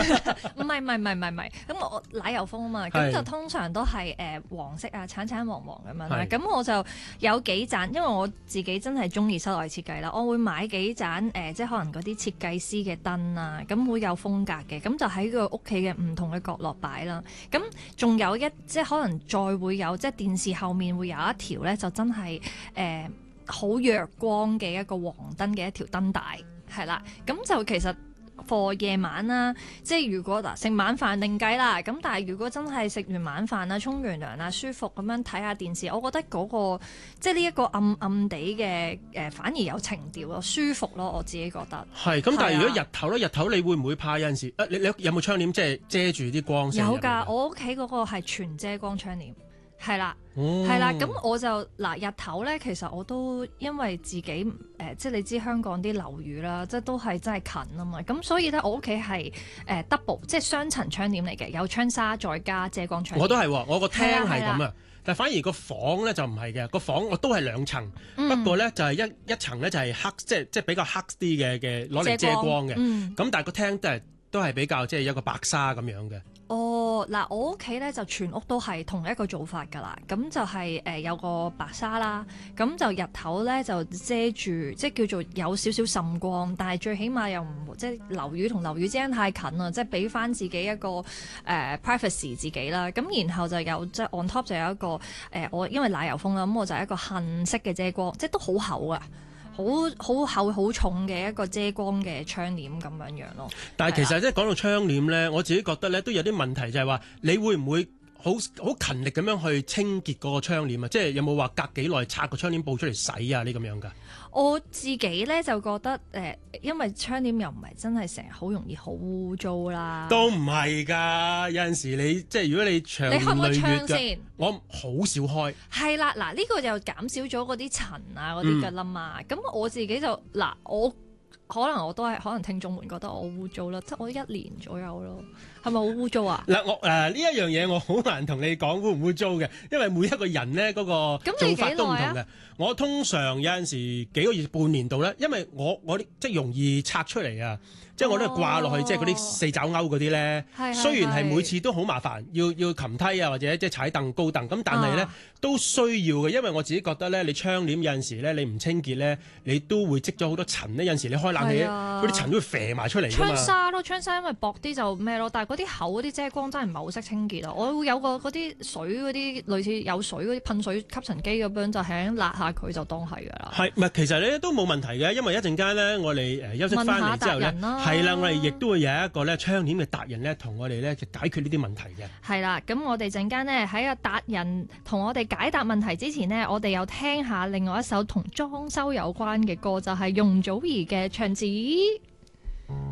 唔係，咁我奶油風啊嘛，咁就通常都係黃色啊，橙橙黃黃咁樣啦。咁我就有幾盞，因為我自己真係中意室內設計啦，我會買幾盞即係可能嗰啲設計師嘅燈啊，咁會有風格嘅，咁就喺個屋企嘅唔同嘅角落擺啦。咁仲有即係可能再會有即係電視後面會有一條咧，就真係好弱光嘅一個黃燈嘅一條燈帶，係啦。咁就其實for夜晚啦，即係如果食晚飯另計啦，咁但係如果真係食完晚飯啦、沖完涼啦、舒服咁樣睇下電視，我覺得嗰個即係呢一個暗暗地嘅反而有情調咯，舒服咯，我自己覺得。 係咁，但係如果日頭咧，日頭你會唔會怕有陣時？你有冇窗簾即係遮住啲光線？ 有㗎，我屋企嗰個係全遮光窗簾。係啦，係啦，咁我就日頭咧，其實我都因為自己即係你知香港啲樓宇啦，即係都係真係近啊嘛，咁所以咧我屋企係double 即係雙層窗簾嚟嘅，有窗紗再加遮光窗簾。 我都係，我個廳係咁啊，但反而個房咧就唔係嘅，個房我都係兩層，不過咧就係一層咧就係黑，即係比較黑啲嘅攞嚟遮光嘅，咁但係個廳都係比較即係一個白紗咁樣嘅。 哦，我屋企咧就全屋都係同一個做法㗎啦，咁就係有個白紗啦，咁就日頭咧就遮住，即係叫做有少少滲光，但係最起碼又唔即係樓宇同樓宇之間太近啦，即係俾翻自己一個privacy 自己啦，咁然後就有即係 on top 就有一個我因為奶油風啦，咁我就係一個杏色嘅遮光，即係都好厚啊。好厚好重嘅一個遮光嘅窗簾咁樣咯。 但係其實即係講到窗簾咧，我自己覺得咧都有啲問題，就係話你會唔會好勤力咁樣去清潔嗰個窗簾啊？即係有冇話隔幾耐拆個窗簾布出嚟洗啊？呢咁樣㗎？我自己咧就覺得因為窗簾又唔係真係成日好容易好污糟啦。 都唔係㗎，有陣時你即係如果你長年累月，你開唔開窗先？我好少開。係啦，呢個就減少咗嗰啲塵啊嗰啲㗎啦嘛。咁我自己就我。可能都係，可能聽眾們覺得我污糟啦，即係我1年左右咯，係咪好污糟啊？ 我呢一樣嘢我好難同你講污唔污糟嘅，因為每一個人咧嗰個做法都唔同嘅。我通常有陣時幾個月、半年度咧，因為我即係容易拆出嚟啊。即係我都係掛落去，即係嗰啲四爪鈎嗰啲咧。雖然係每次都好麻煩，要擒梯啊，或者即係踩凳高凳咁，但係咧都需要嘅，因為我自己覺得咧，你窗簾有陣時咧，你唔清潔咧，你都會積咗好多塵咧。有陣時你開冷氣，嗰啲塵都會飛埋出嚟㗎嘛。 窗紗因為薄啲就咩咯，但係嗰啲厚嗰啲遮光真係唔係好識清潔啊！我會有個嗰啲水嗰啲類似有水嗰啲噴水吸塵機咁樣，就係咁辣下佢就當係㗎啦。係咪其實咧都冇問題嘅，因為一陣間咧我哋休息翻嚟之後咧。係啦，我哋亦都會有一個咧窗簾嘅達人咧，同我哋咧解決呢啲問題嘅。係啦，咁我哋陣間咧喺個達人同我哋解答問題之前呢，我哋又聽下另外一首同裝修有關嘅歌，就係容祖兒嘅《牆紙》。